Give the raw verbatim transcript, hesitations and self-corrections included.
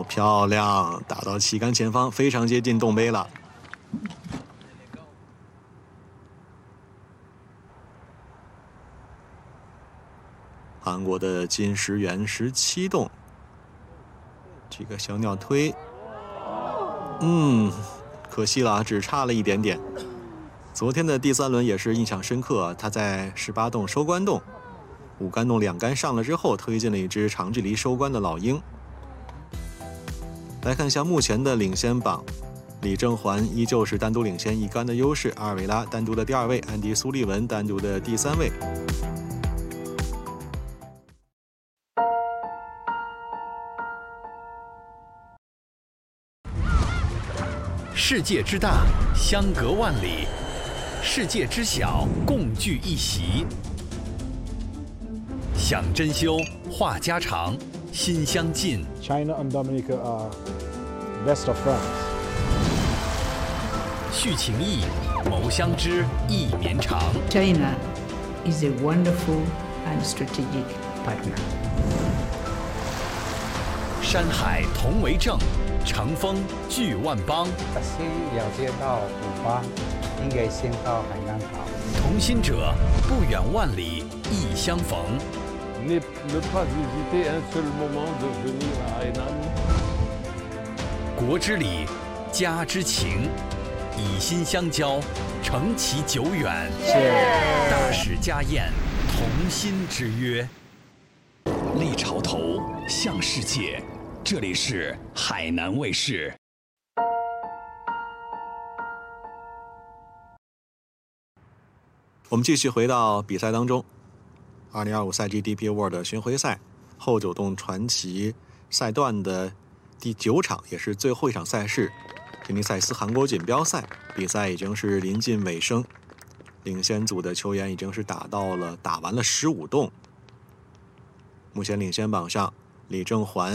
漂亮，打到旗杆前方，非常接近洞杯了。韩国的金石原十七洞，这个小鸟推，嗯，可惜了，只差了一点点。昨天的第三轮也是印象深刻，他在十八洞收官洞，五杆洞两杆上了之后，推进了一只长距离收官的老鹰。来看一下目前的领先榜，李正环依旧是单独领先一杆的优势，阿尔维拉单独的第二位，安迪苏利文单独的第三位。 世界之大，相隔万里；世界之小，共聚一席。想珍馐，话家常，心相近。 China and Dominica are best of friends. 续情谊，谋相知，意绵长。 China is a wonderful and strategic partner. 山海同为证，乘风聚万邦。 巴西了解到古巴，应该先到海南岛。 同心者，不远万里，亦相逢。 Ne, ne pas hésiter un seul moment de venir à Hainan. 国之礼，家之情，以心相交，承其久远。大使家宴，同心之约。立潮头，向世界。这里是海南卫视。 我们继续回到比赛当中。二零二五赛季 D P World 巡回赛后九洞传奇赛段的第九场，也是最后一场赛事，吉尼赛斯韩国锦标赛比赛已经是临近尾声，领先组的球员已经是打到了打完了十五洞。目前领先榜上，李正环